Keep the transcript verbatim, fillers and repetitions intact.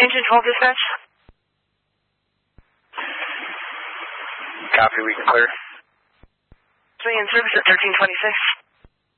Engine twelve dispatch. Copy, we can clear. Swing in service at thirteen twenty-six.